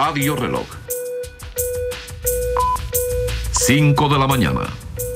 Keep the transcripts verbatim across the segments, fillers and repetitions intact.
Radio Reloj. cinco de la mañana.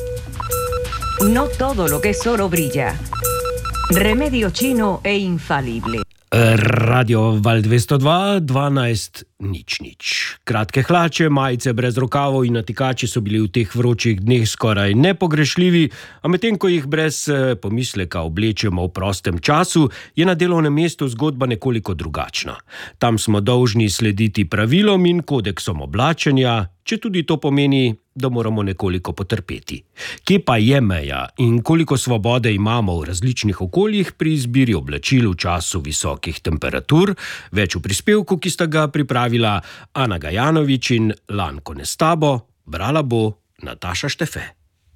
No todo lo que es oro brilla. Remedio chino e infalible. Radio Val dvesto dva, dvanajst nič nič. Kratke hlače, majice brez rokavov in natikači so bili v teh vročih dneh skoraj nepogrešljivi, a medtem ko jih brez pomisleka oblečemo v prostem času, je na delovnem mestu zgodba nekoliko drugačna. Tam smo dolžni slediti pravilom in kodeksom oblačenja, če tudi to pomeni, da moramo nekoliko potrpeti. Kje pa je meja in koliko svobode imamo v različnih okoljih pri izbiri oblačil v času visokih temperatur? Več v prispevku, ki sta ga pripravila Ana Gajanovič in Lanko Nestabo, brala bo Nataša Štefe.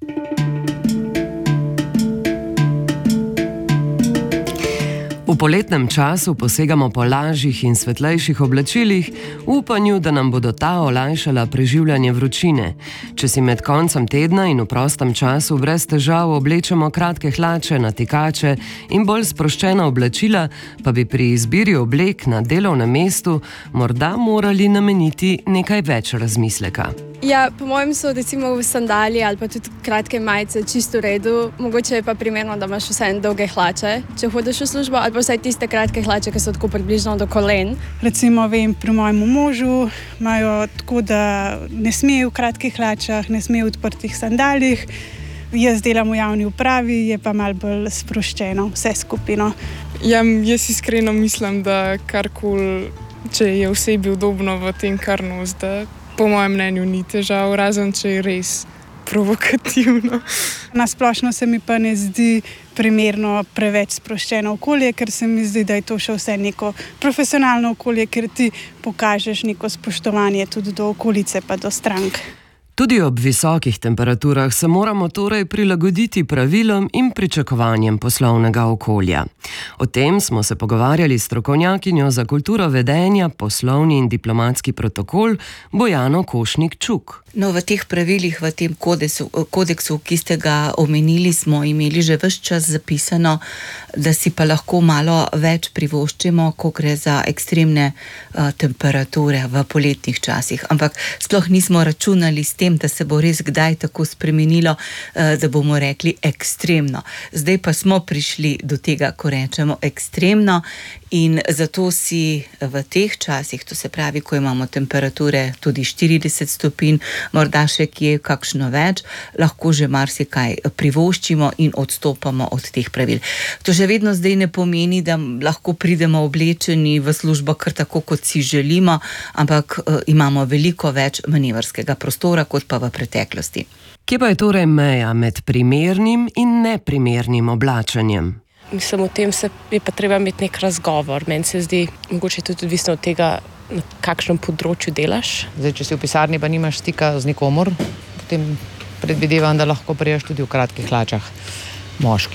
V poletnem času posegamo po lažjih in svetlejših oblačilih v upanju, da nam bodo ta olajšala preživljanje vročine. Če si med koncem tedna in v prostem času brez težav oblečemo kratke hlače, natikače in bolj sproščena oblačila, pa bi pri izbiri oblek na delovnem mestu morda morali nameniti nekaj več razmisleka. Ja, po mojem so recimo v sandali ali pa tudi kratke majice čisto v redu. Mogoče je pa primerno, da imaš vseeno dolge hlače, če hodiš v službo, ali pa vsaj tiste kratke hlače, ki so tako približno do kolen. Recimo vem, pri mojem možu imajo tako, da ne smejo v kratkih hlačah, ne smejo v odprtih sandalih. Jaz delam v javni upravi, je pa malo bolj sproščeno vse skupino. Ja, jaz iskreno mislim, da karkoli, če je osebi udobno v tem, kar nos, da po mojem mnenju ni težav, razen če je res provokativno. Na splošno se mi pa ne zdi primerno preveč sproščeno okolje, ker se mi zdi, da je to še vse neko profesionalno okolje, ker ti pokažeš neko spoštovanje tudi do okolice pa do strank. Tudi ob visokih temperaturah se moramo torej prilagoditi pravilom in pričakovanjem poslovnega okolja. O tem smo se pogovarjali s strokovnjakinjo za kulturo vedenja, poslovni in diplomatski protokol Bojano Košnik-Čuk. No, v teh pravilih, v tem kodeksu, kodeksu, ki ste ga omenili, smo imeli že ves čas zapisano, da si pa lahko malo več privoščimo, ko gre za ekstremne uh, temperature v poletnih časih. Ampak sploh nismo računali s tem, da se bo res kdaj tako spremenilo, uh, da bomo rekli ekstremno. Zdaj pa smo prišli do tega, ko rečemo ekstremno, in zato si v teh časih, to se pravi, ko imamo temperature tudi štirideset stopinj, morda še kje kakšno več, lahko že marsikaj privoščimo in odstopamo od teh pravil. To že vedno zdaj ne pomeni, da lahko pridemo oblečeni v službo kar tako, kot si želimo, ampak uh, imamo veliko več manevrskega prostora, kot pa v preteklosti. Kje pa je torej meja med primernim in neprimernim oblačenjem? Mislim, o tem se je pa treba imeti nek razgovor. Meni se zdi, mogoče tudi odvisno od tega, na kakšnem področju delaš. Zdaj, če si v pisarni pa nimaš stika z nikomor, potem predvidevam, da lahko priješ tudi v kratkih hlačah moški.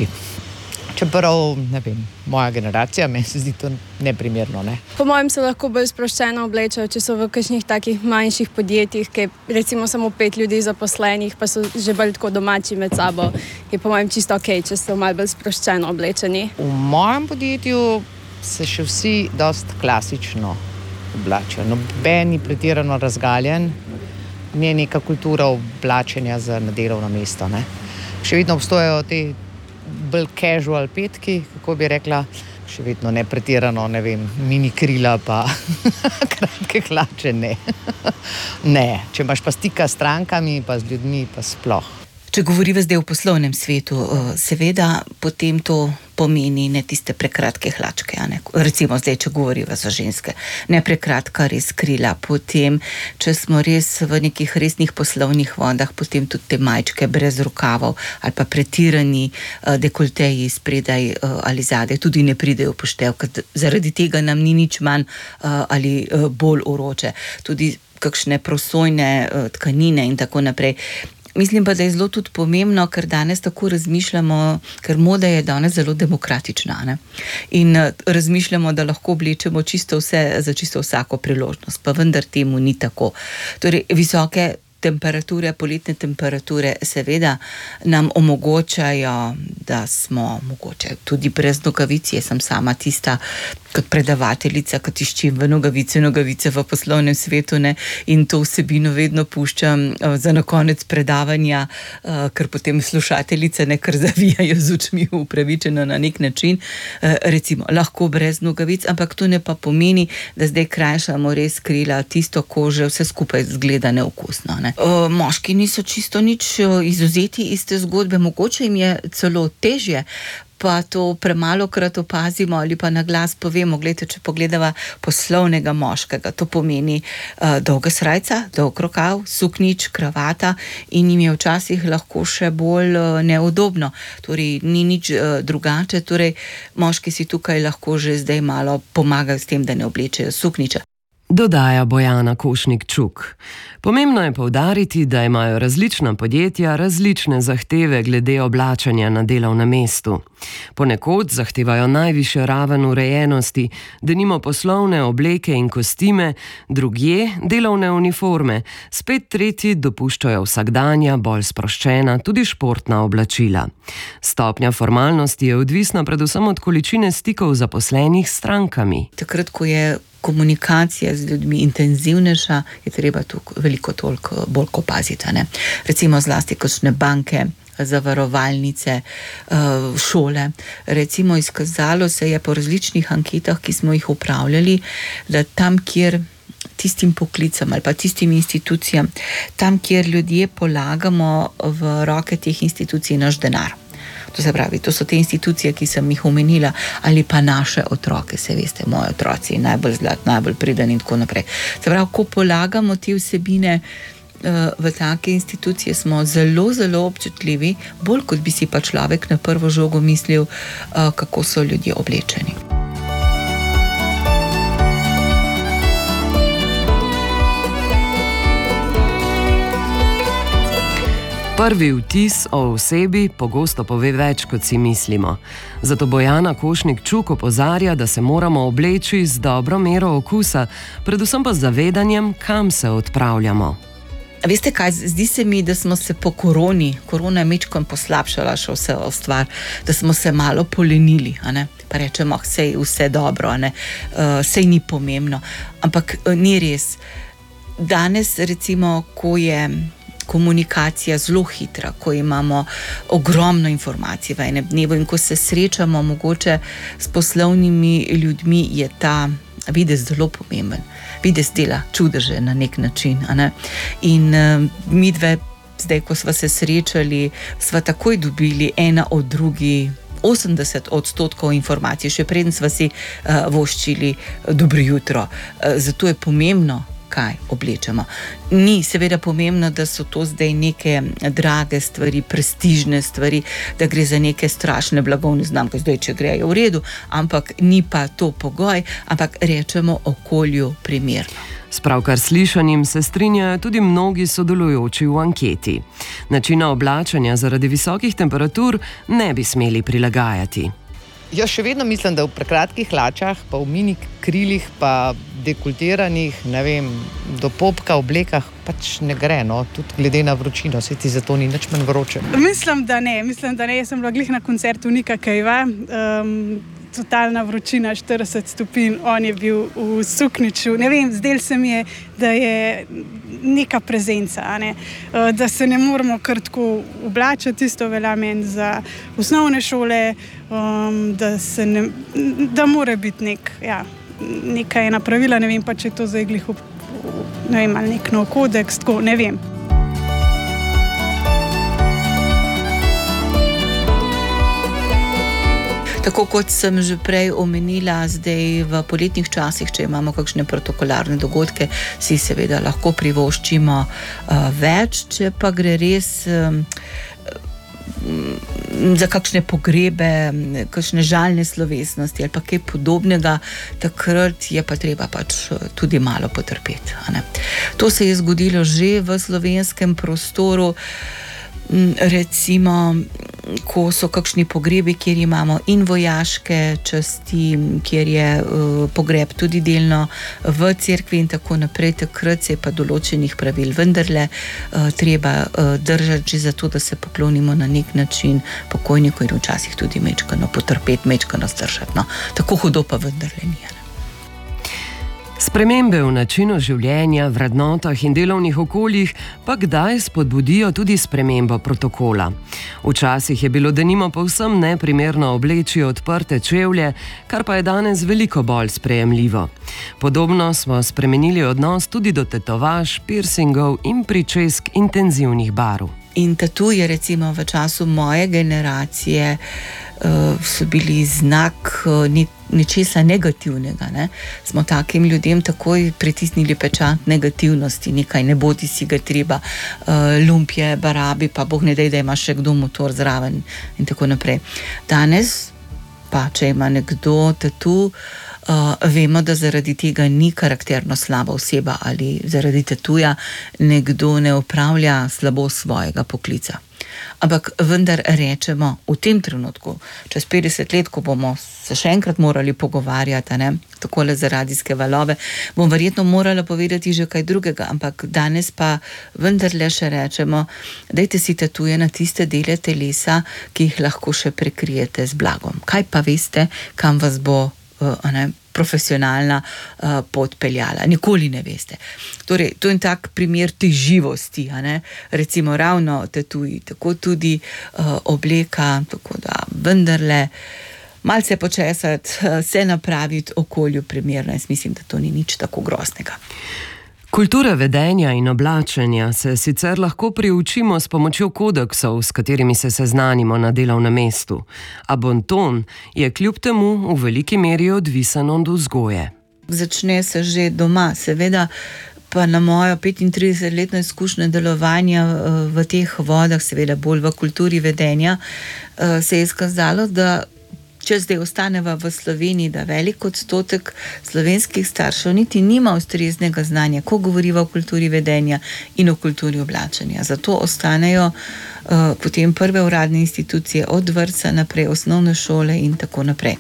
Čeprav, ne vem, moja generacija, meni se zdi to neprimerno, ne? Po mojem se lahko bolj sproščeno oblečajo, če so v kakšnih takih manjših podjetjih, ki recimo samo pet ljudi zaposlenih, pa so že bolj tako domači med sabo. Je po mojem čisto okej, če so malo bolj sproščeno oblečeni. V mojem podjetju se še vsi dost klasično oblačijo. Noben ni pretirano razgaljen, ni neka kultura oblačenja za na delovno mesto, ne? Še vedno obstojajo te bolj casual petki, kako bi rekla, še vedno ne pretirano, ne vem, mini krila pa kratke hlače, ne. Ne, če imaš pa stika s strankami, pa z ljudmi, pa sploh. Če govoriva zdaj v poslovnem svetu, seveda potem to pomeni ne tiste prekratke hlačke, a ne? Recimo zdaj, če govoriva za ženske, ne prekratka res krila, potem, če smo res v nekih resnih poslovnih vodah, potem tudi te majčke brez rokavov ali pa pretirani dekolteji spredaj ali zadaj tudi ne pridejo v poštev, ker zaradi tega nam ni nič manj ali bolj vroče. Tudi kakšne prosojne tkanine in tako naprej. Mislim pa, da je zelo tudi pomembno, ker danes tako razmišljamo, ker moda je danes zelo demokratična, ne? In razmišljamo, da lahko oblečemo čisto vse za čisto vsako priložnost, pa vendar temu ni tako. Torej, visoke temperature, poletne temperature seveda nam omogočajo, da smo mogoče tudi brez nogavic. Jaz sem sama tista, kot predavateljica, kot iščem v nogavice, nogavice v poslovnem svetu, ne, in to vsebino vedno puščam uh, za na konec predavanja, uh, ker potem slušateljice nekar zavijajo z očmi upravičeno na nek način, uh, recimo, lahko brez nogavic, ampak to ne pa pomeni, da zdaj krajšamo res krila, tisto kože, vse skupaj zgleda neokusno. Ne. Uh, moški niso čisto nič uh, izuzeti iz te zgodbe, mogoče jim je celo težje, pa to premalo krat opazimo ali pa na glas povemo. Glejte, če pogledava poslovnega moškega, to pomeni uh, dolga srajca, dolg rokav, suknič, kravata in jim je včasih lahko še bolj uh, neudobno. Torej, ni nič uh, drugače, torej moški si tukaj lahko že zdaj malo pomagajo s tem, da ne oblečejo sukniča. Dodaja Bojana Košnik-Čuk. Pomembno je poudariti, da imajo različna podjetja različne zahteve glede oblačenja na delovnem mestu. Ponekod zahtevajo najvišjo raven urejenosti, denimo poslovne obleke in kostime, drugje delovne uniforme, spet tretji dopuščajo vsakdanja, bolj sproščena, tudi športna oblačila. Stopnja formalnosti je odvisna predvsem od količine stikov zaposlenih s strankami. Takrat, ko je komunikacija z ljudmi intenzivnejša, je treba tu veliko toliko bolj opaziti. Ne? Recimo zlasti kakšne banke, zavarovalnice, šole. Recimo izkazalo se je po različnih anketah, ki smo jih upravljali, da tam, kjer tistim poklicam ali pa tistim institucijam, tam, kjer ljudje polagamo v roke teh institucij naš denar. To se pravi, to so te institucije, ki sem jih omenila, ali pa naše otroke, se veste, moji otroci, najbolj zlat, najbolj priden in tako naprej. Se pravi, ko polagamo te vsebine uh, v take institucije, smo zelo, zelo občutljivi, bolj kot bi si pa človek na prvo žogo mislil, uh, kako so ljudje oblečeni. Prvi vtis o osebi pogosto pove več, kot si mislimo. Zato Bojana Košnik-Čuk opozarja, da se moramo obleči z dobro mero okusa, predvsem pa z zavedanjem, kam se odpravljamo. Veste kaj, zdi se mi, da smo se po koroni, korona je mečkom poslabšala še vse stvar, da smo se malo polenili, a ne? Pa rečemo, sej vse dobro, a ne? Uh, sej ni pomembno, ampak uh, ni res. Danes recimo, ko je komunikacija zelo hitra, ko imamo ogromno informacij v enem dnevu in ko se srečamo mogoče s poslovnimi ljudmi, je ta videz zelo pomemben. Videz dela čudeže na nek način. A ne? In uh, midve, zdaj, ko sva se srečali, sva takoj dobili ena od drugi osemdeset odstotkov informacij, še preden sva si uh, voščili dobro jutro. Uh, zato je pomembno, kaj oblečemo. Ni seveda pomembno, da so to zdaj neke drage stvari, prestižne stvari, da gre za neke strašne blagovne znamke, zdaj, če grejo v redu, ampak ni pa to pogoj, ampak rečemo okolju primerno. S pravkar slišanim se strinjajo tudi mnogi sodelujoči v anketi. Načina oblačenja zaradi visokih temperatur ne bi smeli prilagajati. Jaz še vedno mislim, da v prekratkih hlačah, pa v mini krilih, pa dekoltiranih, ne vem, do popka oblekah pač ne gre, no, tudi glede na vročino, se ti zato ni nič manj vroče. Mislim, da ne, mislim, da ne, jaz sem bila glih na koncertu Nika Cavea, um, totalna vročina, štirideset stopinj, on je bil v sukniču, ne vem, zdel se mi je, da je neka prezenca, a ne? Da se ne moramo kar tako oblačati, isto velja meni za osnovne šole, um, da se ne, da mora biti nek, ja, neka ena pravila, ne vem pa, če je to zdaj glih, ne vem, ali nek nov kodeks, tako, ne vem. Tako kot sem že prej omenila, zdaj v poletnih časih, če imamo kakšne protokolarne dogodke, si seveda lahko privoščimo uh, več, če pa gre res um, za kakšne pogrebe, kakšne žalne slovesnosti ali pa kaj podobnega, takrat je pa treba pač tudi malo potrpeti. A ne? To se je zgodilo že v slovenskem prostoru, recimo ko so kakšni pogrebi, kjer imamo in vojaške časti, kjer je uh, pogreb tudi delno v cerkvi in tako naprej, takrat se je pa določenih pravil vendarle uh, treba uh, držati že zato, da se poklonimo na nek način pokojniku in včasih tudi mečkano potrpeti, mečkano zdržati. No. Tako hudo pa vendarle ni. Spremembe v načinu življenja, vrednotah in delovnih okoljih pa kdaj spodbudijo tudi spremembo protokola. Včasih je bilo denimo povsem neprimerno obleči odprte čevlje, kar pa je danes veliko bolj sprejemljivo. Podobno smo spremenili odnos tudi do tetovaž, piercingov in pričesk intenzivnih barv. In tatuje recimo v času moje generacije uh, so bili znak uh, nečesa negativnega. Ne? Smo takim ljudem takoj pritisnili pečat negativnosti, nekaj ne bodi si ga treba, uh, lumpje, barabi, pa boh ne dej, da ima še kdo motor zraven in tako naprej. Danes pa, če ima nekdo tatu, Uh, vemo, da zaradi tega ni karakterno slaba oseba ali zaradi tatuja nekdo ne upravlja slabo svojega poklica. Ampak vendar rečemo v tem trenutku, čez petdeset let, ko bomo se še enkrat morali pogovarjati, ne, takole za radijske valove, bom verjetno morala povedati že kaj drugega, ampak danes pa vendarle še rečemo, dajte si tatuje na tiste dele telesa, ki jih lahko še prekrijete z blagom. Kaj pa veste, kam vas bo Ne, profesionalna uh, pot peljala. Nikoli ne veste. Torej, to je tak primer te živosti, a ne? Recimo ravno tatuji, tako tudi uh, obleka, tako da vendarle malce počesati, uh, se napraviti okolju primerno. Jaz mislim, da to ni nič tako groznega. Kultura vedenja in oblačenja se sicer lahko priučimo s pomočjo kodeksov, s katerimi se seznanimo na delovnem mestu, a bonton je kljub temu v veliki meri odvisen od vzgoje. Začne se že doma, seveda pa na mojo petintridesetletno izkušnjo delovanja v teh vodah, seveda bolj v kulturi vedenja, se je izkazalo, da če zdaj ostaneva v Sloveniji, da velik odstotek slovenskih staršev niti nima ustreznega znanja, ko govoriva o kulturi vedenja in o kulturi oblačenja. Zato ostanejo uh, potem prve uradne institucije od vrtca naprej, osnovne šole in tako naprej.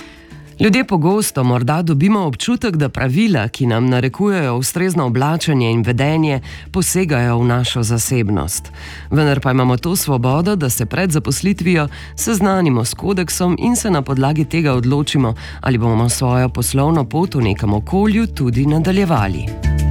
Ljudje pogosto morda dobimo občutek, da pravila, ki nam narekujejo ustrezno oblačenje in vedenje, posegajo v našo zasebnost. Vendar pa imamo to svobodo, da se pred zaposlitvijo seznanimo s kodeksom in se na podlagi tega odločimo, ali bomo svojo poslovno pot v nekem okolju tudi nadaljevali.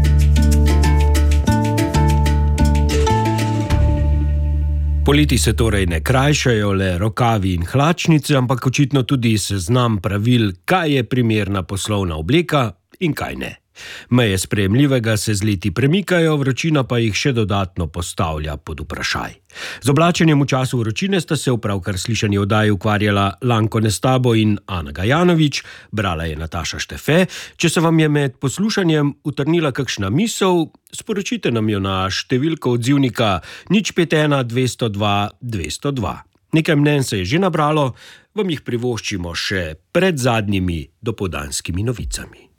Poleti se torej ne krajšajo le rokavi in hlačnice, ampak očitno tudi seznam pravil, kaj je primerna poslovna obleka in kaj ne. Meje sprejemljivega se z leti premikajo, vročina pa jih še dodatno postavlja pod vprašaj. Z oblačenjem v času vročine sta se v pravkar slišani oddaji ukvarjala Lanko Nestabo in Ana Gajanovič, brala je Nataša Štefe. Če se vam je med poslušanjem utrnila kakšna misel, sporočite nam jo na številko odzivnika nič pet ena dvesto dva dvesto dva. Nekaj mnenj se je že nabralo, vam jih privoščimo še pred zadnjimi dopoldanskimi novicami.